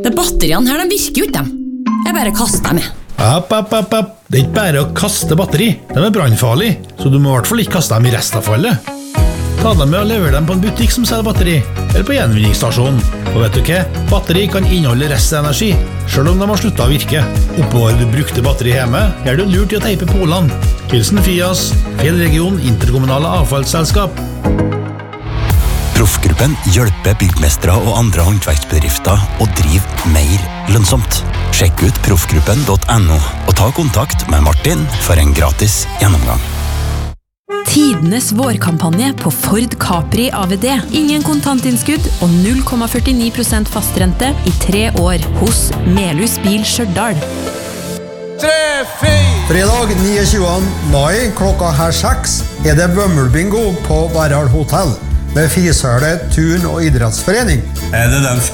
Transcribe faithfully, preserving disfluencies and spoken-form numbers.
De batteriene her, de virker jo ikke dem. Jeg bare kaster dem med. App, app, app, app. Det er ikke bare å kaste batteri. De er brannfarlige, så du må i hvert fall ikke kaste dem i restavfallet. Ta dem med og lever dem på en butikk som selger batteri, eller på gjenvinningsstasjonen. Og vet du hva? Batteri kan inneholde restenergi, selv om de har sluttet å virke. Oppbevarer du brukte batteri hjemme, er det lurt i å teipe polene. Hilsen Fias, Fjellregion Interkommunale Avfallsselskap. Proffgruppen hjelper byggmestere og andre håndverksbedrifter å drive mer lønnsomt. Sjekk ut proffgruppen punktum no og ta kontakt med Martin for en gratis gjennomgang. Tidenes vårkampanje på Ford Capri A V D. Ingen kontantinnskudd og null komma førtini prosent fastrente i tre år hos Melhus Bil Stjørdal. Fredag tjuende mai klokka halv seks er det Bømmelbingo på Værhall Hotell med Fisøle, Tun og Idrettsforening. Er det den